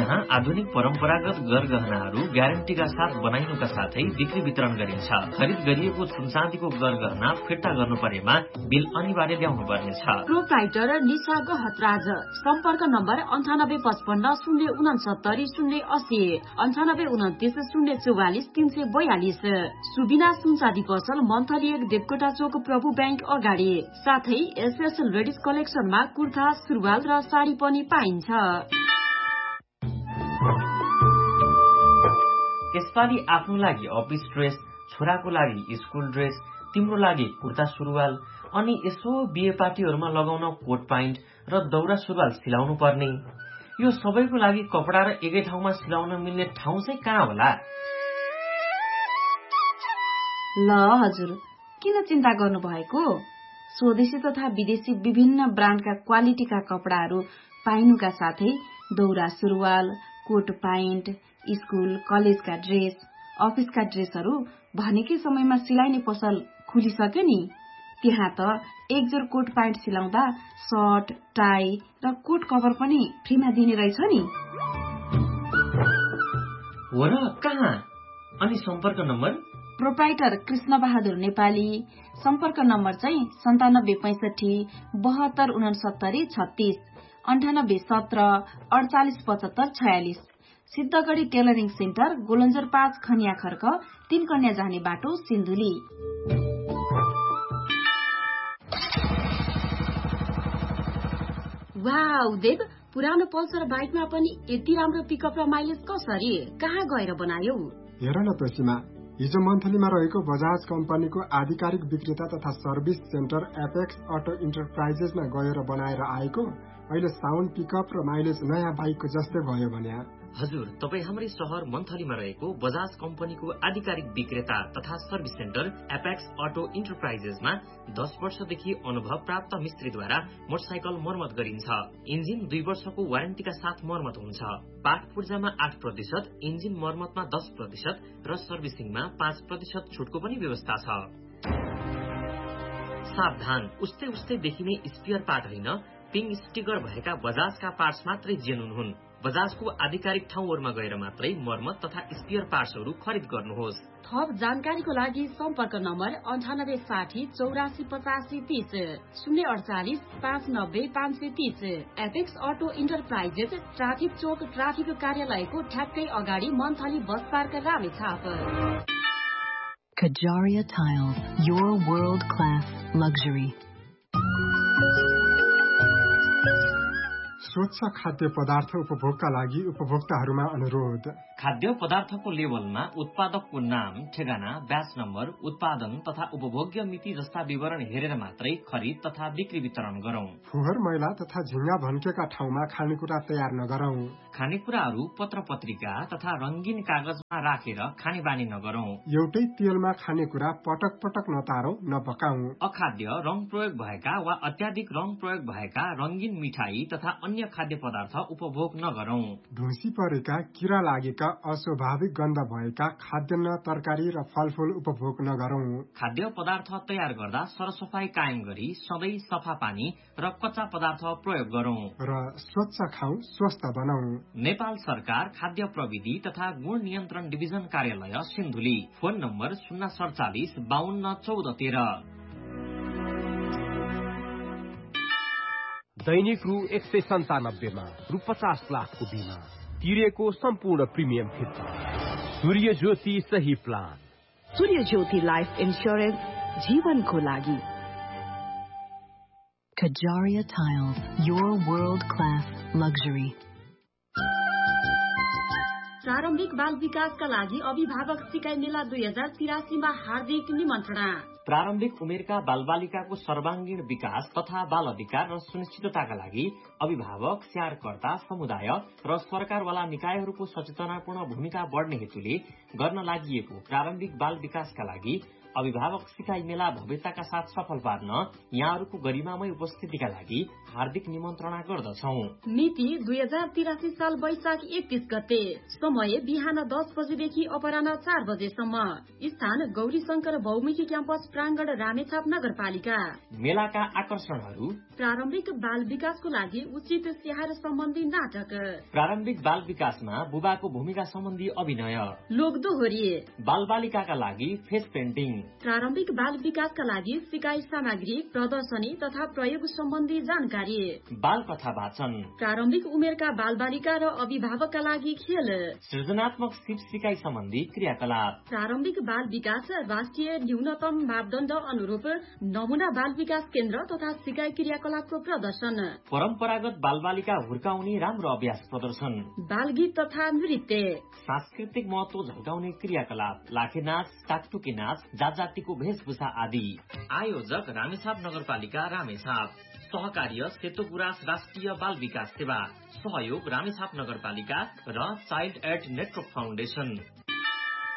यहाँ आधुनिक परम्परागत गरगहनाहरू ग्यारेन्टीका साथ बनाइनुका साथै बिक्री वितरण गरिन्छ। खरिद गरिएको सुनचाँदीको गरगहना फिर्ता गर्नु परेमा बिल अनिवार्य ल्याउनु पर्नेछ। प्रोप्राइटर निशा गहतराज, सम्पर्क नम्बर 9855 069 080 98 29 044 सुबिना सुनचाँदी पसल मन्थली 1 देवकोटा चोक प्रभु ब्याङ्क अगाडि। साथै एसएस लेडिज कलेक्सनमा कुर्ता, सुरुवाल र साडी पनि पाइन्छ। यसपालि आफ्नो लागि अफिस ड्रेस, छोराको लागि स्कुल ड्रेस, तिम्रो लागि कुर्ता सुरुवाल अनि यसो बिहे पार्टीहरूमा लगाउन कोट प्यान्ट र दौरा सुरुवाल सिलाउनु पर्ने। यो सबैको लागि कपडा र एकै ठाउँमा सिलाउन मिल्ने ठाउँ चाहिँ कहाँ होला? ल हजुर, किन चिन्ता गर्नु भएको? स्वदेशी तथा विदेशी विभिन्न ब्रान्डका क्वालिटीका कपडाहरू पाइनुका साथै दौरा सुरुवाल, कोट प्यान्ट, स्कुल कलेजका ड्रेस, अफिसका ड्रेसहरू भनेकै समयमा सिलाइने पसल खुलिसक्यो नि। त्यहाँ त एक जोर कोट प्यान्ट सिलाउँदा सर्ट, टाई र कोट कभर पनि फ्रीमा दिने रहेछ नि। हो र, कहाँ? अनि सम्पर्क नम्बर? प्रोप्राइटर कृष्ण बहादुर नेपाली, सम्पर्क नम्बर चाहिँ 9765 72 69 36 98 17 48 75 46। सिद्धगढ़ी टेलरिङ सेन्टर, गोलन्जर 5 खनिया खर्क, 3 कन्या जाने बाटो, सिन्धुली। वाउ देव, पुरानो पल्सर बाइकमा पनि यति राम्रो पिकअप र माइलेज कसरी? कहाँ गएर बनायौ? हेर न तोसीमा, हिजो मन्थलीमा रहेको बजाज कम्पनीको आधिकारिक विक्रेता तथा सर्भिस सेन्टर एपेक्स अटो इन्टरप्राइजेसमा गएर बनाएर आएको। अहिले साउन्ड, पिकअप र माइलेज नयाँ बाइकको जस्तै भयो भने। हजुर, तपाईँ हाम्रै शहर मन्थलीमा रहेको बजाज कम्पनीको आधिकारिक विक्रेता तथा सर्भिस सेन्टर एपेक्स अटो इन्टरप्राइजेसमा 10 वर्षदेखि अनुभव प्राप्त मिस्त्रीद्वारा मोटरसाइकल मर्मत गरिन्छ। इन्जिन 2 वर्षको वारेन्टीका साथ मर्मत हुन्छ। पार्ट पूर्जामा 8%, इन्जिन मर्मतमा 10% र सर्भिसिङमा 5% छुटको पनि व्यवस्था छ। सावधान, उस्तै देखिने स्पियर पार्ट होइन, पिङ स्टिकर भएका बजाजका पार्ट्स मात्रै जेनुन हुन्। बजाजको आधिकारिक ठाउँहरूमा गएर मात्रै मर्मत तथा स्पियर पार्ट्सहरू खरिद गर्नुहोस्। थप जानकारीको लागि सम्पर्क number 9860 84 85 30 048 590 530। Apex auto enterprises, traffic चोक, ट्राफिक कार्यालयको ठ्याक्कै अगाडि, monthly bus park, Ramechhap. Kajaria Tiles, your world-class luxury. स्वच्छ खाद्य पदार्थ उपभोगका लागि उपभोक्ताहरूमा अनुरोध। खाद्य पदार्थको लेबलमा उत्पादकको नाम, ठेगाना, ब्याच नम्बर, उत्पादन तथा उपभोग्य मिति जस्ता विवरण हेरेर मात्रै खरिद तथा बिक्री वितरण गरौं। फोहोर, मैला तथा झिङ्गा भन्केका ठाउँमा खानेकुरा तयार नगरौं। खानेकुराहरू पत्र पत्रिका तथा रंगीन कागजमा राखेर खाने बानी नगरौं। एउटै तेलमा खानेकुरा पटक पटक नतारौं, नपकाऊ। अखाद्य, रंग प्रयोग भएका वा अत्याधिक रंग प्रयोग भएका रंगीन मिठाई तथा अन्य खाद्य पदार्थ उपभोग नगरौं। ढुसी परेका, किरा लागेका, अस्वाभाविक गन्ध भएका खाद्यान्न, तरकारी र फलफूल उपभोग नगरौं। खाद्य पदार्थ तयार गर्दा सरसफाई कायम गरी सधैँ सफा पानी र कच्चा पदार्थ प्रयोग गरौं र स्वच्छ खाऊ, स्वस्थ बनाऊ। नेपाल सरकार खाद्य प्रविधि तथा गुण नियन्त्रण डिभिजन कार्यालय, सिन्धुली। Phone number 047 52 14 13। दैनिक रु 197 मा रु 50 लाखको बिमा तिरेको सम्पूर्ण प्रिमियम फिर्ता। सूर्य ज्योति सही प्लान। सूर्य ज्योति लाइफ इन्स्योरेन्स, जीवनको लागि। Kajaria Tiles, your world-class luxury. प्रारम्भिक बाल विकासका लागि अभिभावक सिकाइ मेला 2083 मा हार्दिक निमन्त्रणा। प्रारम्भिक उमेरका बालबालिकाको सर्वाङ्गीण विकास तथा बाल अधिकार र सुनिश्चितताका लागि अभिभावक, स्याहारकर्ता, समुदाय र सरकारवाला निकायहरूको सचेतनापूर्ण भूमिका बढ्ने हेतुले गर्न लागि प्रारम्भिक बाल विकासका लागि अभिभावक सिकाइ मेला भव्यताका साथ सफल पार्न यहाँहरूको गरिमामय उपस्थितिका लागि हार्दिक निमन्त्रणा गर्दछौं। मिति 2083 साल वैशाख 31 गते। समय बिहान 10 बजेदेखि अपराह्न 4 बजेसम्म। स्थान गौरी शंकर बहुमुखी क्याम्पस प्राङ्गण रामेछाप नगरपालिका। मेलाका आकर्षणहरू प्रारम्भिक बाल विकासको लागि उचित स्याहार सम्बन्धी नाटक, प्रारम्भिक बाल विकासमा बुबाको भूमिका सम्बन्धी अभिनय, लोकदोहोरी, बाल बालिकाका लागि फेस पेन्टिङ, प्रारम्भिक बाल विकासका लागि सिकाइ सामग्री, प्रदर्शनी तथा प्रयोग सम्बन्धी जानकारी, बाल कथा वाचन, प्रारम्भिक उमेरका बाल बालिका र अभिभावकका लागि खेल, सृजनात्मक सिप सिकाइ सम्बन्धी क्रियाकलाप, प्रारम्भिक बाल विकास राष्ट्रिय न्यूनतम मापदण्ड अनुरूप नमुना बाल विकास केन्द्र तथा सिकाइ क्रियाकलापको प्रदर्शन, परम्परागत बाल बालिका हुर्काउने राम्रो अभ्यास प्रदर्शन, बाल गीत तथा नृत्य, सांस्कृतिक महत्व झल्काउने क्रियाकलाप, लाखे नाच, टाकटुकी नाच, जात जातिको वेशभूषा आदि। आयोजक रामेछाप नगरपालिका रामेछाप। सहकार्य सेतो गुराँस राष्ट्रिय बाल विकास सेवा। सहयोग रामेछाप नगरपालिका र चाइल्ड एड नेटवर्क फाउन्डेशन।